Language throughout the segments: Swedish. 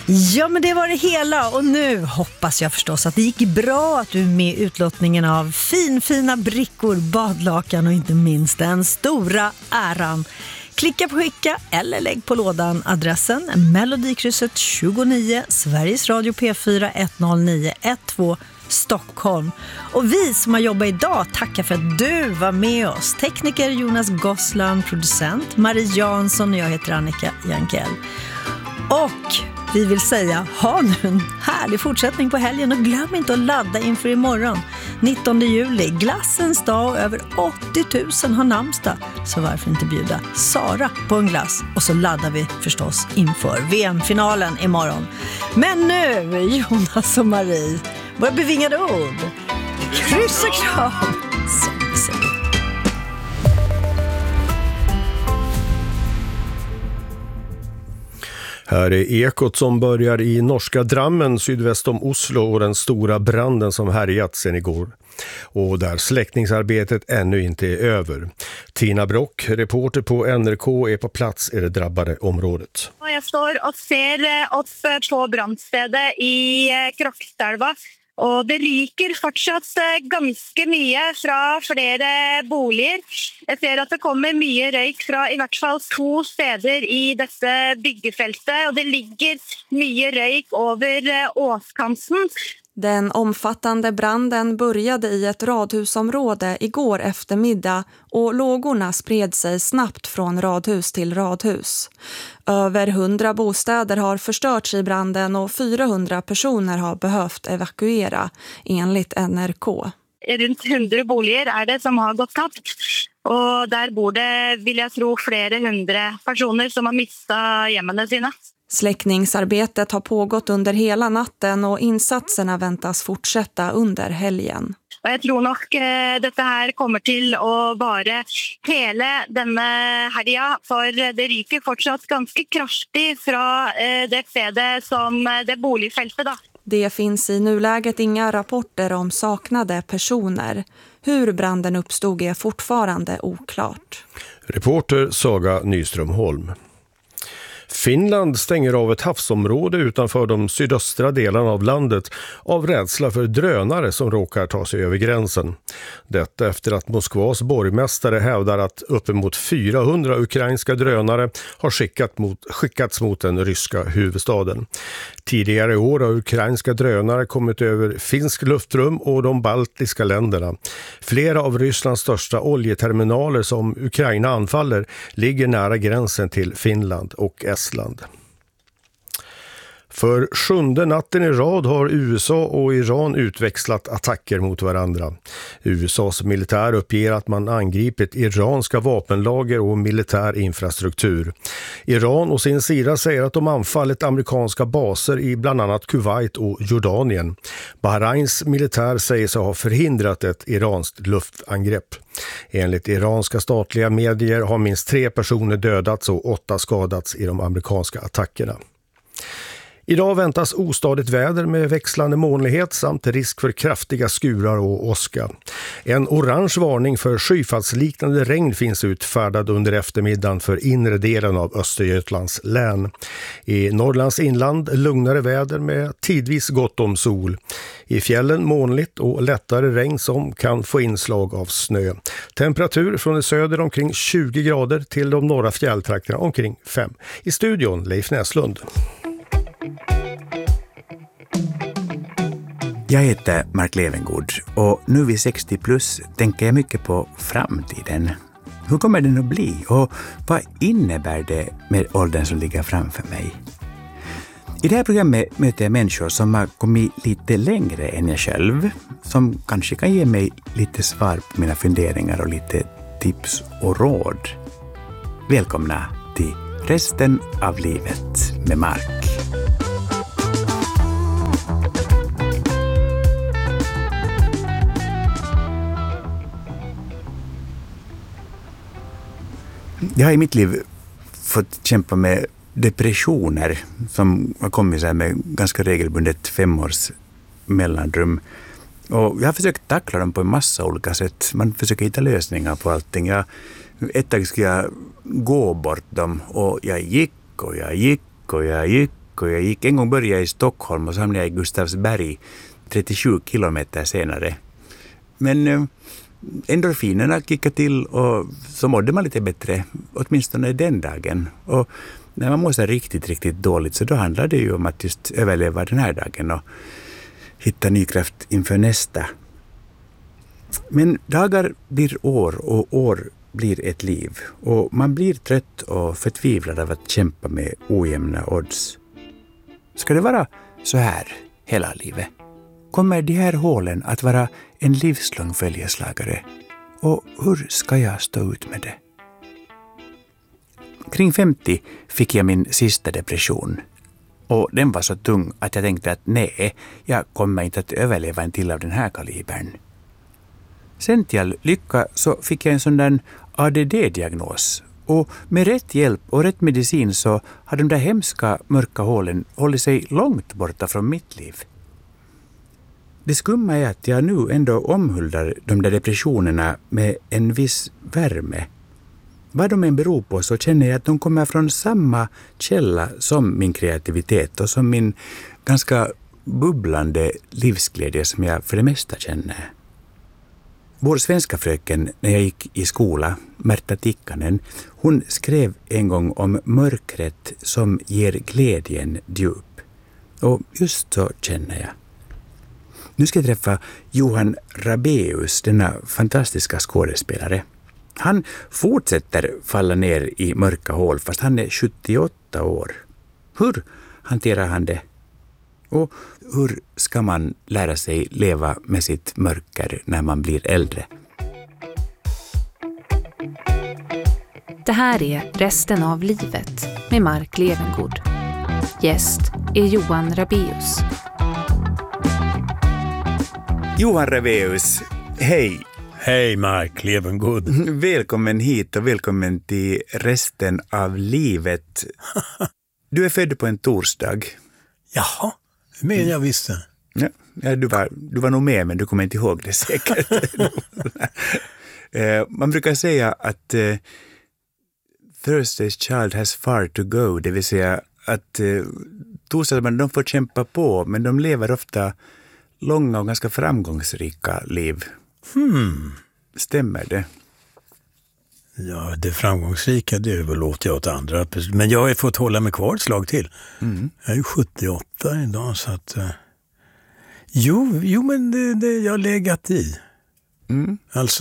Ja, men det var det hela och nu hoppas jag förstås att det gick bra att du är med i utlottningen av fina brickor, badlakan och inte minst den stora äran. Klicka på skicka eller lägg på lådan adressen Melodikrysset 29 Sveriges Radio P4 10912 Stockholm. Och vi som har jobbat idag tackar för att du var med oss. Tekniker Jonas Gossland, producent Marie Jansson och jag heter Annika Jankell. Och vi vill säga, ha nu en härlig fortsättning på helgen och glöm inte att ladda inför imorgon. 19 juli, glassens dag och över 80 000 har namnsdag. Så varför inte bjuda Sara på en glass? Och så laddar vi förstås inför VM-finalen imorgon. Men nu, Jonas och Marie, våra bevingade ord. Kryss och kram, som vi säger. Här är ekot som börjar i norska Drammen sydväst om Oslo och den stora branden som härjat sedan igår. Och där släckningsarbetet ännu inte är över. Tina Brock, reporter på NRK, är på plats i det drabbade området. Jag står och ser upp på brandstedet i Krokstadelva. Och det ryker fortsatt ganska mycket från flera bostäder. Jag ser att det kommer mycket rök från i vart fall 2 steder i detta byggfältet. Och det ligger mycket rök över åskanten. Den omfattande branden började i ett radhusområde igår eftermiddag och lågorna spred sig snabbt från radhus till radhus. Över 100 bostäder har förstörts i branden och 400 personer har behövt evakuera, enligt NRK. Runt 100 bostäder är det som har gått tapt. Och där bor det, vill jag tro, flera hundra personer som har mistat hemmen sina. Släckningsarbetet har pågått under hela natten och insatserna väntas fortsätta under helgen. Och jag tror nog detta här kommer till att vara hela denna helgen, för det ryker fortsatt ganska kraftigt från det stedet som det boligfältet då. Det finns i nuläget inga rapporter om saknade personer. Hur branden uppstod är fortfarande oklart. Reporter Saga Nyström Holm. Finland stänger av ett havsområde utanför de sydöstra delarna av landet av rädsla för drönare som råkar ta sig över gränsen. Detta efter att Moskvas borgmästare hävdar att uppemot 400 ukrainska drönare har skickats mot den ryska huvudstaden. Tidigare i år har ukrainska drönare kommit över finsk luftrum och de baltiska länderna. Flera av Rysslands största oljeterminaler som Ukraina anfaller ligger nära gränsen till Finland och Estland. För 7:e natten i rad har USA och Iran utväxlat attacker mot varandra. USAs militär uppger att man angripit iranska vapenlager och militär infrastruktur. Iran å sin sida säger att de anfallit amerikanska baser i bland annat Kuwait och Jordanien. Bahrains militär säger sig ha förhindrat ett iranskt luftangrepp. Enligt iranska statliga medier har minst 3 personer dödats och 8 skadats i de amerikanska attackerna. Idag väntas ostadigt väder med växlande molnighet samt risk för kraftiga skurar och åska. En orange varning för skyfallsliknande regn finns utfärdad under eftermiddagen för inre delen av Östergötlands län. I Norrlands inland lugnare väder med tidvis gott om sol. I fjällen molnigt och lättare regn som kan få inslag av snö. Temperatur från det söder omkring 20 grader till de norra fjälltrakterna omkring 5. I studion Leif Näslund. Jag heter Mark Levengård och nu vid 60 plus tänker jag mycket på framtiden. Hur kommer den att bli och vad innebär det med åldern som ligger framför mig? I det här programmet möter jag människor som har kommit lite längre än jag själv, som kanske kan ge mig lite svar på mina funderingar och lite tips och råd. Välkomna till resten av livet med Mark. Jag har i mitt liv fått kämpa med depressioner som har kommit så här med ganska regelbundet 5 års mellanrum. Och jag har försökt tackla dem på en massa olika sätt. Man försöker hitta lösningar på allting. Ett tag skulle jag gå bort dem och jag gick och jag gick och jag gick veckor. Jag gick en gång började i Stockholm och så hamnade jag i Gustavsberg 37 kilometer senare. Men endorfinerna kickade till och så mådde man lite bättre, åtminstone den dagen. Och när man mår så riktigt, riktigt dåligt så då handlar det ju om att just överleva den här dagen och hitta ny kraft inför nästa. Men dagar blir år och år blir ett liv och man blir trött och förtvivlad av att kämpa med ojämna odds. Ska det vara så här hela livet? Kommer de här hålen att vara en livslång följeslagare? Och hur ska jag stå ut med det? Kring 50 fick jag min sista depression. Och den var så tung att jag tänkte att nej, jag kommer inte att överleva en till av den här kalibern. Sen till all lycka så fick jag en sån där ADD-diagnos. Och med rätt hjälp och rätt medicin så har de där hemska mörka hålen hållit sig långt borta från mitt liv. Det skumma är att jag nu ändå omhuldar de där depressionerna med en viss värme. Vad de än beror på så känner jag att de kommer från samma källa som min kreativitet och som min ganska bubblande livsglädje som jag för det mesta känner. Vår svenska fröken när jag gick i skola, Märta Tikkanen, hon skrev en gång om mörkret som ger glädjen djup. Och just så känner jag. Nu ska jag träffa Johan Rabaeus, denna fantastiska skådespelare. Han fortsätter falla ner i mörka hål fast han är 78 år. Hur hanterar han det? Och hur ska man lära sig leva med sitt mörker när man blir äldre? Det här är Resten av livet med Mark Levengood. Gäst är Johan Rabaeus. Johan Rabaeus, hej! Hej Mark Levengood. Välkommen hit och välkommen till Resten av livet. Du är född på en torsdag. Jaha, men jag visste. Ja, du var nog med men du kommer inte ihåg det säkert. Man brukar säga att Thursday's child has far to go, det vill säga att torsdagsbarn de får kämpa på men de lever ofta långa och ganska framgångsrika liv. Stämmer det? Ja, det framgångsrika det överlåter jag åt andra. Men jag har fått hålla mig kvar ett slag till. Jag är 78 idag så att... Jo men det jag har legat i. Alltså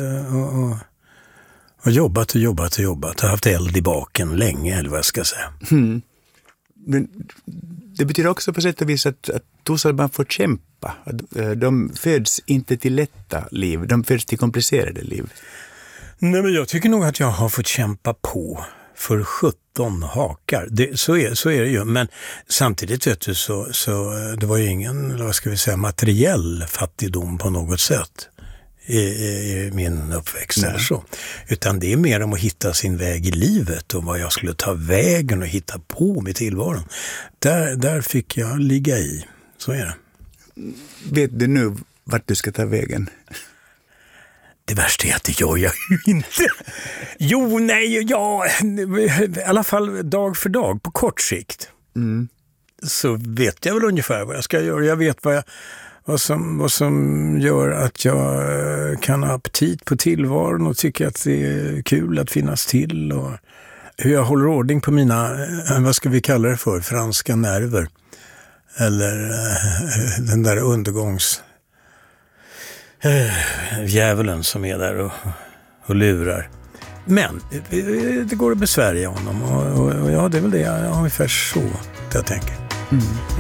och jobbat. Har haft eld i baken länge eller vad jag ska säga. Men det betyder också på sätt och vis att torsdagsbarn får kämpa. De föds inte till lätta liv, de föds till komplicerade liv. Nej, men jag tycker nog att jag har fått kämpa på för 17 hakar. Så är det ju. Men samtidigt vet du så det var ju ingen, vad ska vi säga, materiell fattigdom på något sätt i min uppväxt eller så. Utan det är mer om att hitta sin väg i livet och vad jag skulle ta vägen och hitta på med tillvaron. Där fick jag ligga i. Så är det. Vet du nu vart du ska ta vägen? Det värsta är att det gör jag ju inte. I alla fall dag för dag på kort sikt. Så vet jag väl ungefär vad jag ska göra. Jag vet vad som gör att jag kan ha aptit på tillvaron och tycker att det är kul att finnas till. Och hur jag håller ordning på mina, vad ska vi kalla det för, franska nerver. Eller den där djävulen som är där och lurar. Men det går att besvärja honom och ja, det är väl det jag ungefär så jag tänker.